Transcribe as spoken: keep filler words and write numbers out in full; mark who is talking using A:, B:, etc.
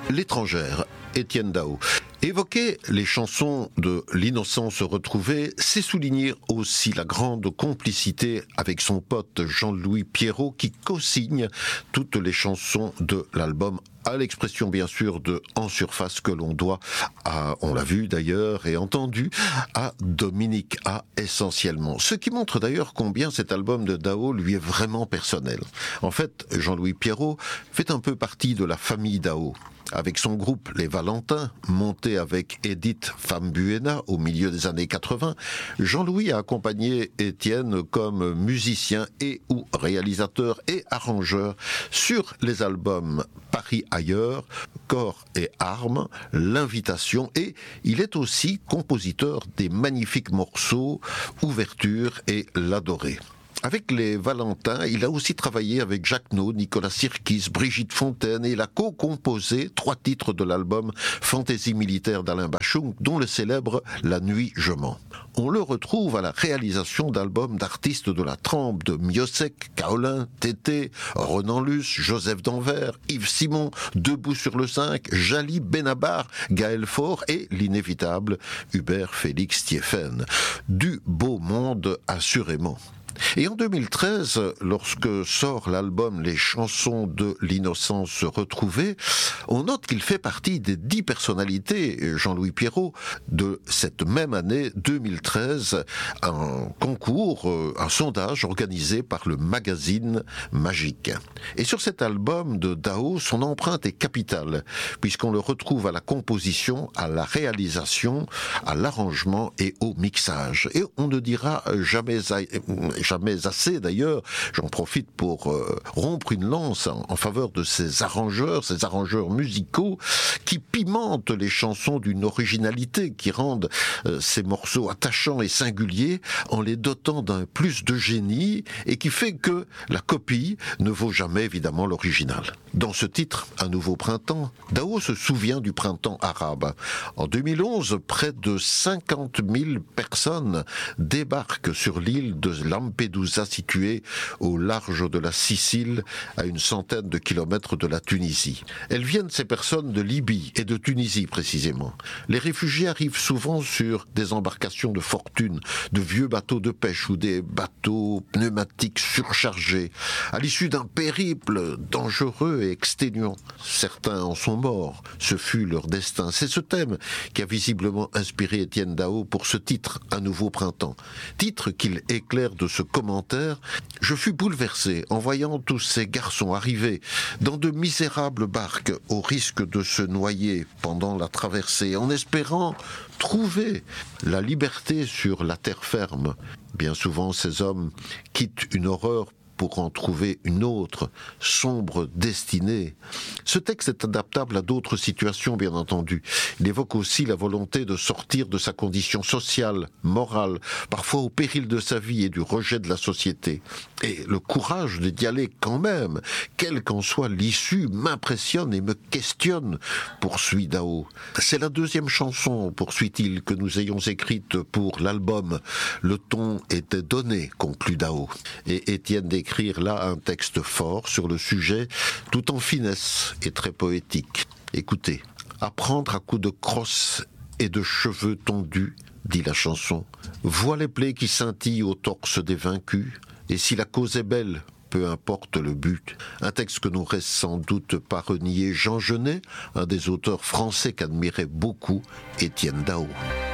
A: L'étrangère, Étienne Dao. Évoquer les chansons de l'innocence retrouvée, c'est souligner aussi la grande complicité avec son pote Jean-Louis Pierrot qui co-signe toutes les chansons de l'album, à l'expression bien sûr de En Surface que l'on doit, à, on l'a vu d'ailleurs et entendu, à Dominique A essentiellement. Ce qui montre d'ailleurs combien cet album de Dao lui est vraiment personnel. En fait, Jean-Louis Pierrot fait un peu partie de la famille Dao. Avec son groupe Les Valentins, monté avec Edith Fambuena au milieu des années quatre-vingts, Jean-Louis a accompagné Étienne comme musicien et ou réalisateur et arrangeur sur les albums Paris ailleurs, Corps et Armes, L'Invitation, et il est aussi compositeur des magnifiques morceaux Ouverture et L'Adoré. Avec les Valentins, il a aussi travaillé avec Jacques Naud, Nicolas Sirkis, Brigitte Fontaine et il a co-composé trois titres de l'album Fantaisie militaire d'Alain Bachung, dont le célèbre La nuit je mens. On le retrouve à la réalisation d'albums d'artistes de la trempe de Miossec, Kaolin, Tété, Renan Luce, Joseph Danvers, Yves Simon, Debout sur le cinq, Jali Benabar, Gaël Faure et l'inévitable Hubert Félix Thiéphène. Du beau monde assurément. Et en deux mille treize, lorsque sort l'album Les chansons de l'innocence retrouvée, on note qu'il fait partie des dix personnalités, Jean-Louis Pierrot, de cette même année deux mille treize, un concours, un sondage organisé par le magazine Magique. Et sur cet album de Dao, son empreinte est capitale, puisqu'on le retrouve à la composition, à la réalisation, à l'arrangement et au mixage. Et on ne dira jamais jamais assez d'ailleurs, j'en profite pour euh, rompre une lance en, en faveur de ces arrangeurs, ces arrangeurs musicaux qui pimentent les chansons d'une originalité, qui rendent euh, ces morceaux attachants et singuliers en les dotant d'un plus de génie et qui fait que la copie ne vaut jamais évidemment l'original. Dans ce titre, Un nouveau printemps, Dao se souvient du printemps arabe. En deux mille onze, près de cinquante mille personnes débarquent sur l'île de Lampedusa, située au large de la Sicile, à une centaine de kilomètres de la Tunisie. Elles viennent, ces personnes, de Libye et de Tunisie précisément. Les réfugiés arrivent souvent sur des embarcations de fortune, de vieux bateaux de pêche ou des bateaux pneumatiques surchargés, à l'issue d'un périple dangereux et exténuant. Certains en sont morts, ce fut leur destin. C'est ce thème qui a visiblement inspiré Étienne Dao pour ce titre, Un nouveau printemps. Titre qu'il éclaire de ce commentaire: je fus bouleversé en voyant tous ces garçons arriver dans de misérables barques au risque de se noyer pendant la traversée, en espérant trouver la liberté sur la terre ferme. Bien souvent, ces hommes quittent une horreur pour en trouver une autre, sombre destinée. Ce texte est adaptable à d'autres situations, bien entendu. Il évoque aussi la volonté de sortir de sa condition sociale, morale, parfois au péril de sa vie et du rejet de la société. Et le courage d'y aller quand même, quelle qu'en soit l'issue, m'impressionne et me questionne, poursuit Dao. C'est la deuxième chanson, poursuit-il, que nous ayons écrite pour l'album. Le ton était donné, conclut Dao. Et Étienne d'écrire là un texte fort sur le sujet, tout en finesse et très poétique. Écoutez, apprendre à coups de crosse et de cheveux tondus, dit la chanson, vois les plaies qui scintillent au torse des vaincus, et si la cause est belle, peu importe le but. Un texte que n'aurait sans doute pas renié Jean Genet, un des auteurs français qu'admirait beaucoup Étienne Dao.